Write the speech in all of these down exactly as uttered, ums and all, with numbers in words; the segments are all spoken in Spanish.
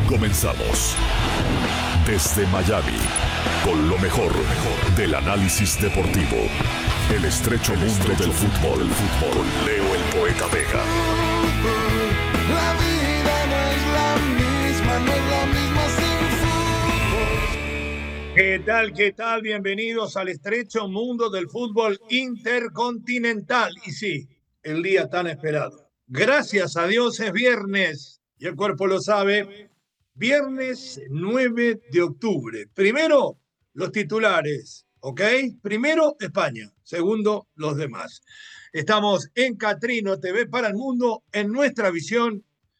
Comenzamos. Desde Miami, con lo mejor, mejor del análisis deportivo. El estrecho el mundo estrecho del fútbol, el fútbol. Con Leo el Poeta Vega. La vida no es la misma, no es la misma sin fútbol. ¿Qué tal, qué tal? Bienvenidos al estrecho mundo del fútbol intercontinental. Y sí, el día tan esperado. Gracias a Dios es viernes, y el cuerpo lo sabe. Viernes nueve de octubre. Primero, los titulares, ¿ok? Primero, España. Segundo, los demás. Estamos en Catrino T V para el mundo, en nuestra visión,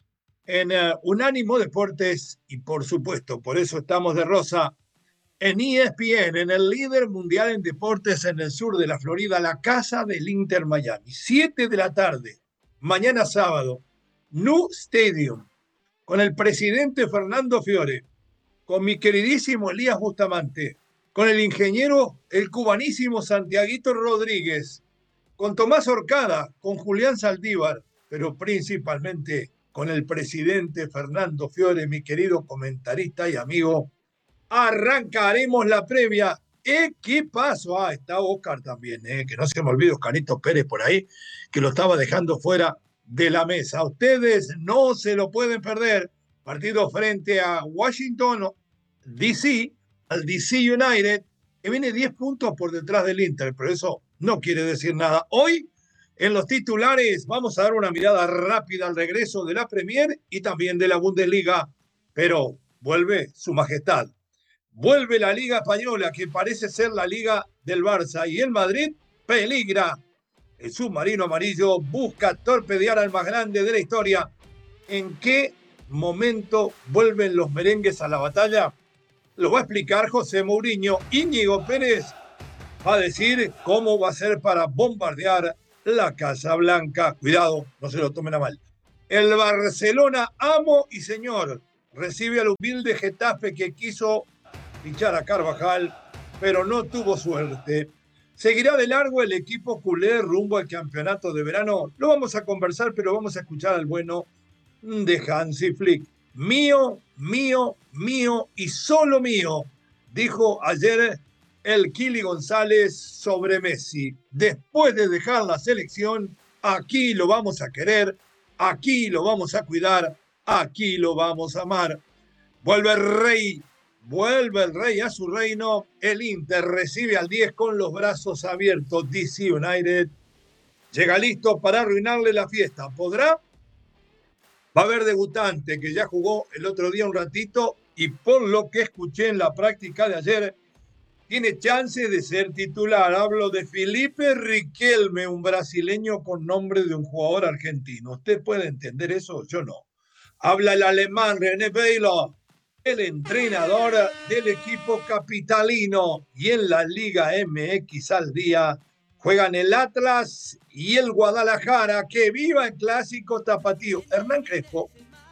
en uh, Unánimo Deportes y, por supuesto, por eso estamos de rosa, en E S P N, en el líder mundial en deportes en el sur de la Florida, la casa del Inter Miami. Siete de la tarde, mañana sábado, New Stadium, con el presidente Fernando Fiore, con mi queridísimo Elías Bustamante, con el ingeniero, el cubanísimo Santiaguito Rodríguez, con Tomás Orcada, con Julián Saldívar, pero principalmente con el presidente Fernando Fiore, mi querido comentarista y amigo. Arrancaremos la previa. Equipazo. Ah, está Oscar también, eh, que no se me olvide Oscarito Pérez por ahí, que lo estaba dejando fuera de la mesa. Ustedes no se lo pueden perder. Partido frente a Washington D C, al D C United, que viene diez puntos por detrás del Inter, pero eso no quiere decir nada. Hoy, en los titulares, vamos a dar una mirada rápida al regreso de la Premier y también de la Bundesliga, pero vuelve su majestad. Vuelve la Liga Española, que parece ser la Liga del Barça, y el Madrid peligra. El submarino amarillo busca torpedear al más grande de la historia. ¿En qué momento vuelven los merengues a la batalla? Lo va a explicar José Mourinho. Íñigo Pérez va a decir cómo va a ser para bombardear la Casa Blanca. Cuidado, no se lo tomen a mal. El Barcelona, amo y señor, recibe al humilde Getafe que quiso fichar a Carvajal, pero no tuvo suerte. ¿Seguirá de largo el equipo culé rumbo al campeonato de verano? Lo vamos a conversar, pero vamos a escuchar al bueno de Hansi Flick. Mío, mío, mío y solo mío, dijo ayer el Kili González sobre Messi. Después de dejar la selección, aquí lo vamos a querer, aquí lo vamos a cuidar, aquí lo vamos a amar. Vuelve el rey. Vuelve el rey a su reino. El Inter recibe al diez con los brazos abiertos. D C United llega listo para arruinarle la fiesta. ¿Podrá? Va a haber debutante que ya jugó el otro día un ratito y por lo que escuché en la práctica de ayer, tiene chance de ser titular. Hablo de Felipe Riquelme, un brasileño con nombre de un jugador argentino. ¿Usted puede entender eso? Yo no. Habla el alemán René Weiler, el entrenador del equipo capitalino, y en la Liga M X al día juegan el Atlas y el Guadalajara. ¡Que viva el clásico tapatío! Hernán Crespo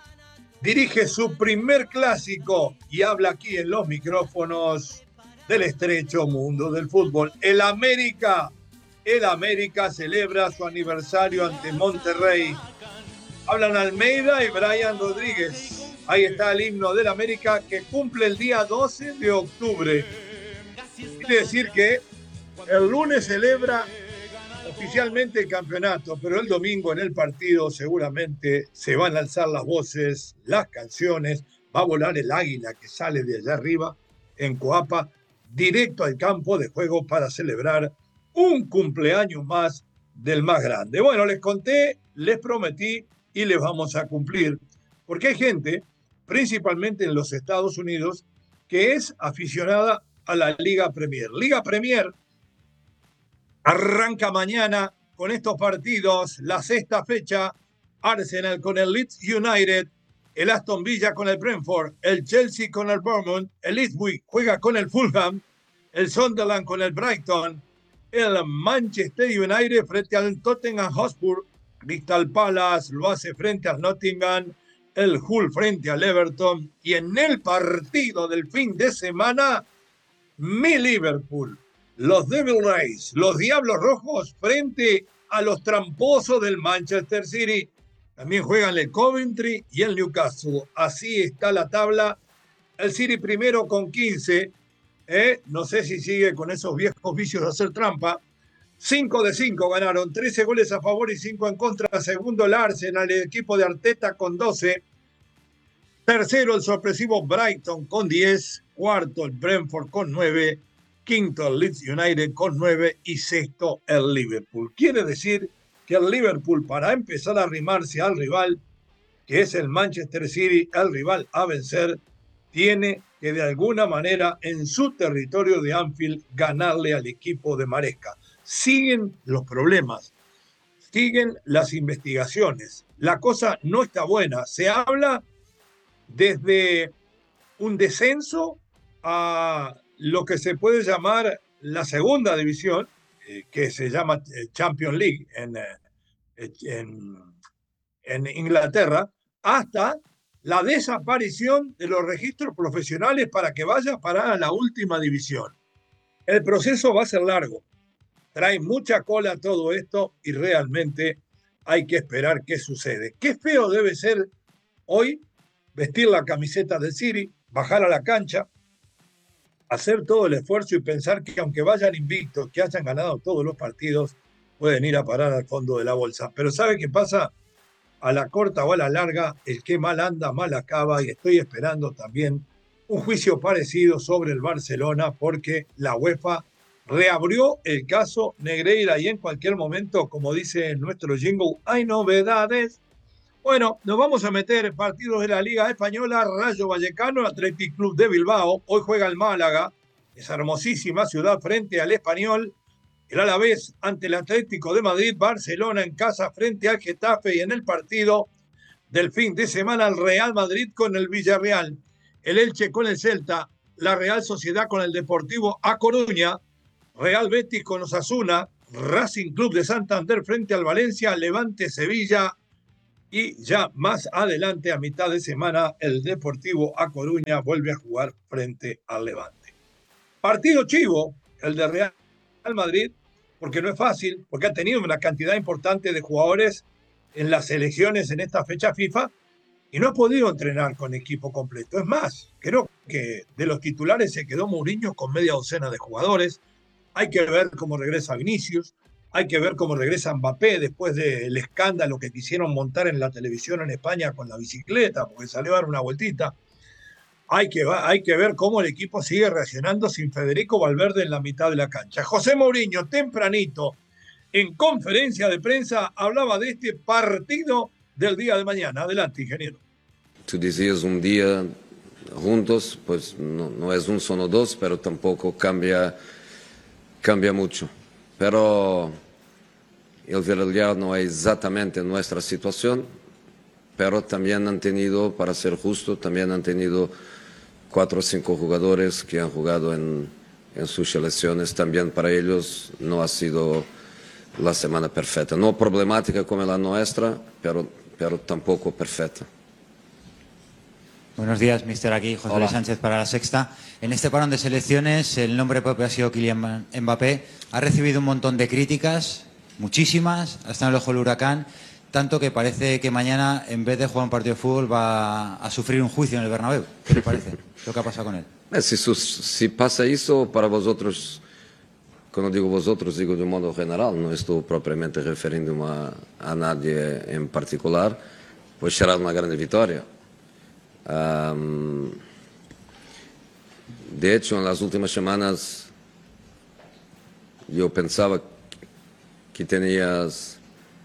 dirige su primer clásico y habla aquí en los micrófonos del estrecho mundo del fútbol. El América, el América celebra su aniversario ante Monterrey. Hablan Almeida y Brian Rodríguez. Ahí está el himno del América que cumple el día doce de octubre. Quiere decir que el lunes celebra oficialmente el campeonato, pero el domingo en el partido seguramente se van a alzar las voces, las canciones, va a volar el águila que sale de allá arriba en Coapa, directo al campo de juego para celebrar un cumpleaños más del más grande. Bueno, les conté, les prometí y les vamos a cumplir, porque hay gente, principalmente en los Estados Unidos, que es aficionada a la Liga Premier. Liga Premier arranca mañana con estos partidos. La sexta fecha, Arsenal con el Leeds United, el Aston Villa con el Brentford, el Chelsea con el Bournemouth, el Ipswich juega con el Fulham, el Sunderland con el Brighton, el Manchester United frente al Tottenham Hotspur, Crystal Palace lo hace frente al Nottingham, el Hull frente al Everton, y en el partido del fin de semana, mi Liverpool, los Devil Rays, los Diablos Rojos frente a los tramposos del Manchester City. También juegan el Coventry y el Newcastle. Así está la tabla. El City primero con quince. ¿eh? No sé si sigue con esos viejos vicios de hacer trampa. cinco de cinco ganaron, trece goles a favor y cinco en contra. Segundo el Arsenal, el equipo de Arteta con doce. Tercero el sorpresivo Brighton con diez. Cuarto el Brentford con nueve. Quinto el Leeds United con nueve. Y sexto el Liverpool. Quiere decir que el Liverpool, para empezar a arrimarse al rival, que es el Manchester City, el rival a vencer, tiene que de alguna manera en su territorio de Anfield ganarle al equipo de Maresca. Siguen los problemas, siguen las investigaciones. La cosa no está buena. Se habla desde un descenso a lo que se puede llamar la segunda división, eh, que se llama Champions League en, en, en Inglaterra, hasta la desaparición de los registros profesionales para que vaya para la última división. El proceso va a ser largo. Trae mucha cola todo esto y realmente hay que esperar qué sucede. Qué feo debe ser hoy vestir la camiseta del City, bajar a la cancha, hacer todo el esfuerzo y pensar que aunque vayan invictos, que hayan ganado todos los partidos, pueden ir a parar al fondo de la bolsa. Pero ¿sabe qué pasa? A la corta o a la larga, el que mal anda, mal acaba, y estoy esperando también un juicio parecido sobre el Barcelona porque la UEFA reabrió el caso Negreira y en cualquier momento, como dice nuestro jingle, hay novedades. Bueno, nos vamos a meter en partidos de la Liga Española. Rayo Vallecano, Athletic Club de Bilbao. Hoy juega el Málaga, esa hermosísima ciudad, frente al Español. El Alavés ante el Atlético de Madrid. Barcelona en casa frente al Getafe. Y en el partido del fin de semana, el Real Madrid con el Villarreal. El Elche con el Celta. La Real Sociedad con el Deportivo A Coruña. Real Betis con Osasuna. Racing Club de Santander frente al Valencia. Levante Sevilla. Y ya más adelante, a mitad de semana, el Deportivo A Coruña vuelve a jugar frente al Levante. Partido chivo, el de Real Madrid, porque no es fácil, porque ha tenido una cantidad importante de jugadores en las selecciones en esta fecha FIFA y no ha podido entrenar con equipo completo. Es más, creo que de los titulares se quedó Mourinho con media docena de jugadores. Hay que ver cómo regresa Vinicius. Hay que ver cómo regresa Mbappé después del escándalo que quisieron montar en la televisión en España con la bicicleta, porque salió a dar una vueltita. Hay que, hay que ver cómo el equipo sigue reaccionando sin Federico Valverde en la mitad de la cancha. José Mourinho, tempranito, en conferencia de prensa, hablaba de este partido del día de mañana. Adelante, ingeniero. Tú decías un día juntos, pues no, no es un solo dos, pero tampoco cambia, cambia mucho. Pero el Villarreal no es exactamente nuestra situación, pero también han tenido, para ser justo, también han tenido cuatro o cinco jugadores que han jugado en, en sus selecciones. También para ellos no ha sido la semana perfecta. No problemática como la nuestra, pero, pero tampoco perfecta. Buenos días, mister. Aquí José Luis Sánchez para La Sexta. En este parón de selecciones, el nombre propio ha sido Kylian Mbappé. Ha recibido un montón de críticas, muchísimas, hasta en el ojo del huracán, tanto que parece que mañana, en vez de jugar un partido de fútbol, va a sufrir un juicio en el Bernabéu. ¿Qué le parece lo que ha pasado con él? Si, si pasa eso, para vosotros, cuando digo vosotros, digo de un modo general, no estoy propiamente refiriéndome a, a nadie en particular, pues será una gran victoria. Um, de hecho, en las últimas semanas yo pensaba que tenías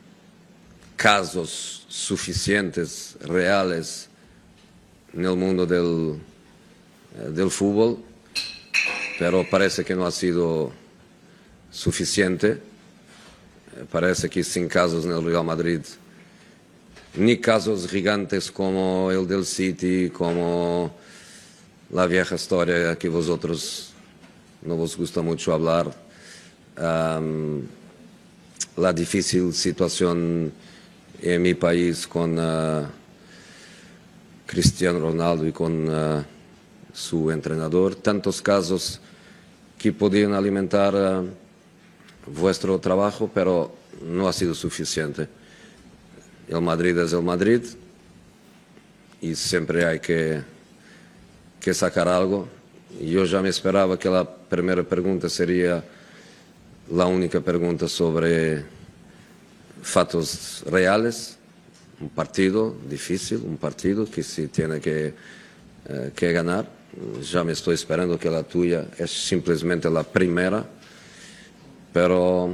casos suficientes, reales, en el mundo del, del fútbol, pero parece que no ha sido suficiente. Parece que sin casos en el Real Madrid, ni casos gigantes como el del City, como la vieja historia que vosotros no vos gusta mucho hablar, um, la difícil situación en mi país con uh, Cristiano Ronaldo y con uh, su entrenador, tantos casos que podían alimentar uh, vuestro trabajo, pero no ha sido suficiente. el Madrid es el Madrid y siempre hay que, que sacar algo. Y yo ya me esperaba que la primera pregunta sería la única pregunta sobre fatos reales. Un partido difícil, un partido que se tiene que, eh, que ganar. Ya me estoy esperando que la tuya es simplemente la primera, pero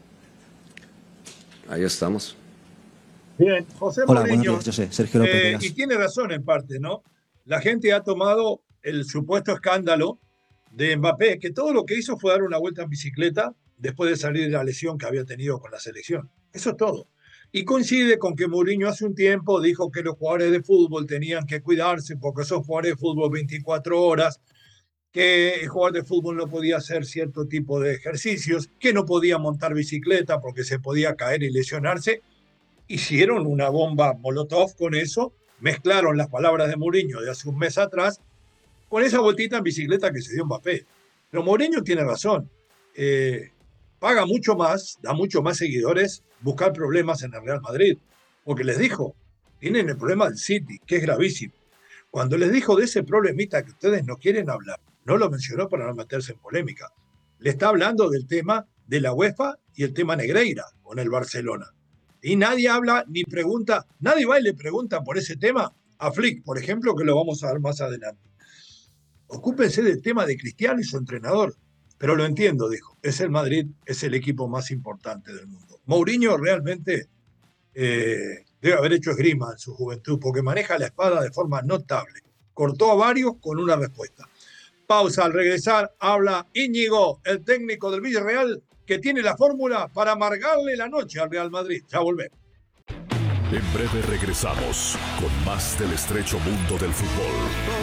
ahí estamos. Bien, José Hola, Mourinho, buenos días, José. Sergio López eh, Vegas. y tiene razón en parte, ¿no? La gente ha tomado el supuesto escándalo de Mbappé, que todo lo que hizo fue dar una vuelta en bicicleta después de salir de la lesión que había tenido con la selección. Eso es todo. Y coincide con que Mourinho hace un tiempo dijo que los jugadores de fútbol tenían que cuidarse porque son jugadores de fútbol veinticuatro horas, que el jugador de fútbol no podía hacer cierto tipo de ejercicios, que no podía montar bicicleta porque se podía caer y lesionarse. Hicieron una bomba molotov con eso, mezclaron las palabras de Mourinho de hace un mes atrás con esa vueltita en bicicleta que se dio Mbappé. Pero Mourinho tiene razón. Eh, paga mucho más, da mucho más seguidores buscar problemas en el Real Madrid. Porque les dijo, tienen el problema del City, que es gravísimo. Cuando les dijo de ese problemita que ustedes no quieren hablar, no lo mencionó para no meterse en polémica. Le está hablando del tema de la UEFA y el tema Negreira con el Barcelona. Y nadie habla ni pregunta, nadie va y le pregunta por ese tema a Flick, por ejemplo, que lo vamos a ver más adelante. Ocúpense del tema de Cristiano y su entrenador. Pero lo entiendo, dijo. Es el Madrid, es el equipo más importante del mundo. Mourinho realmente eh, debe haber hecho esgrima en su juventud porque maneja la espada de forma notable. Cortó a varios con una respuesta. Pausa. Al regresar habla Íñigo, el técnico del Villarreal, que tiene la fórmula para amargarle la noche al Real Madrid. Ya volvemos. En breve regresamos con más del estrecho mundo del fútbol.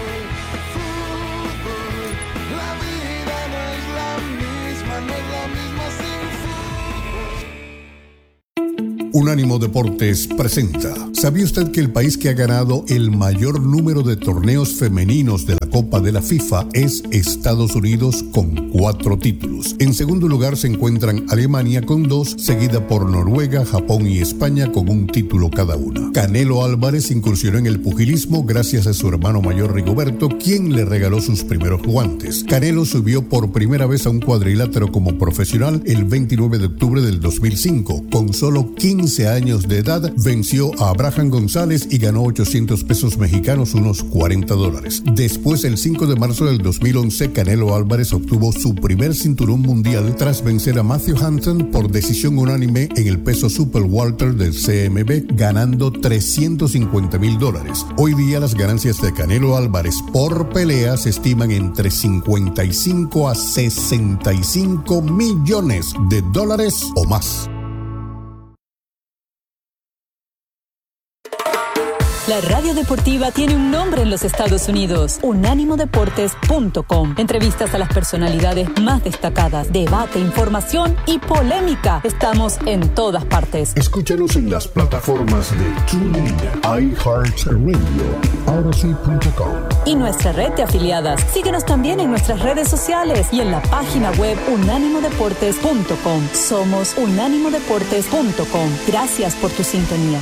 La vida no es la misma, no es la misma sin fútbol. Unánimo Deportes presenta. ¿Sabía usted que el país que ha ganado el mayor número de torneos femeninos de la Copa de la FIFA es Estados Unidos con cuatro títulos? En segundo lugar se encuentran Alemania con dos, seguida por Noruega, Japón y España con un título cada una. Canelo Álvarez incursionó en el pugilismo gracias a su hermano mayor Rigoberto, quien le regaló sus primeros guantes. Canelo subió por primera vez a un cuadrilátero como profesional el veintinueve de octubre del dos mil cinco. Con solo quince años de edad venció a Abraham González y ganó ochocientos pesos mexicanos, unos cuarenta dólares. Después, el cinco de marzo del dos mil once, Canelo Álvarez obtuvo su primer cinturón mundial tras vencer a Matthew Hansen por decisión unánime en el peso super welter del C M B, ganando trescientos cincuenta mil dólares. Hoy día las ganancias de Canelo Álvarez por pelea se estiman entre cincuenta y cinco a sesenta y cinco millones de dólares o más. La radio deportiva tiene un nombre en los Estados Unidos, unánimo deportes punto com. Entrevistas a las personalidades más destacadas, debate, información y polémica. Estamos en todas partes. Escúchanos en las plataformas de TuneIn, iHeartRadio, Odyssey punto com y nuestra red de afiliadas. Síguenos también en nuestras redes sociales y en la página web unánimo deportes punto com. Somos unánimo deportes punto com. Gracias por tu sintonía.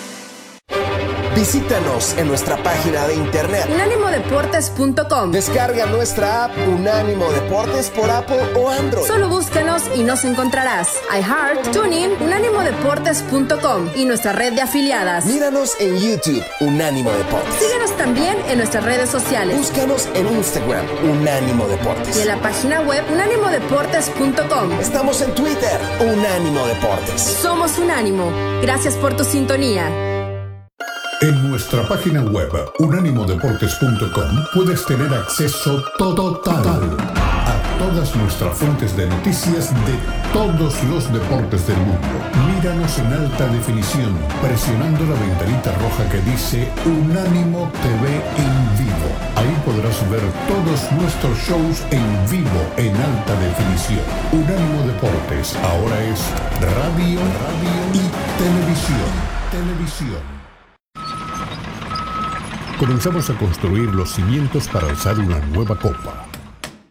Visítanos en nuestra página de internet unánimo deportes punto com. Descarga nuestra app Unánimo Deportes por Apple o Android. Solo búscanos y nos encontrarás. iHeart, TuneIn, unánimo deportes punto com y nuestra red de afiliadas. Míranos en YouTube, Unánimo Deportes. Síguenos también en nuestras redes sociales. Búscanos en Instagram, Unánimo Deportes. Y en la página web unánimo deportes punto com. Estamos en Twitter, Unánimo Deportes. Somos Unánimo. Gracias por tu sintonía. En nuestra página web unánimo deportes punto com puedes tener acceso total a todas nuestras fuentes de noticias de todos los deportes del mundo. Míranos en alta definición presionando la ventanita roja que dice Unánimo T V en vivo. Ahí podrás ver todos nuestros shows en vivo en alta definición. Unánimo Deportes ahora es radio, radio y televisión. Televisión. Comenzamos a construir los cimientos para alzar una nueva copa.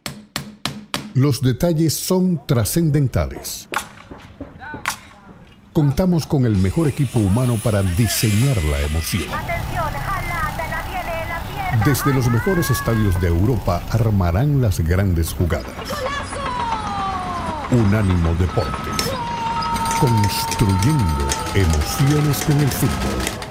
Los detalles son trascendentales. Contamos con el mejor equipo humano para diseñar la emoción. Desde los mejores estadios de Europa armarán las grandes jugadas. Unánimo Deportes, construyendo emociones con el fútbol.